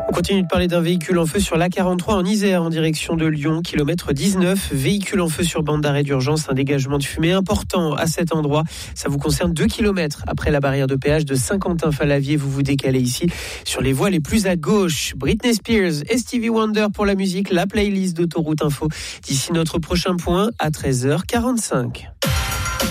On continue de parler d'un véhicule en feu sur l'A43 en Isère en direction de Lyon, kilomètre 19. Véhicule en feu sur bande d'arrêt d'urgence, un dégagement de fumée important à cet endroit. Ça vous concerne 2 kilomètres après la barrière de péage de Saint-Quentin-Falavier. Vous vous décalez ici sur les voies les plus à gauche. Britney Spears et Stevie Wonder pour la musique, la playlist d'Autoroute Info. D'ici notre prochain point à 13h45.